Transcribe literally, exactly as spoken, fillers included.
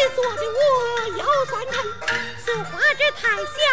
做的我腰酸疼，说话这太小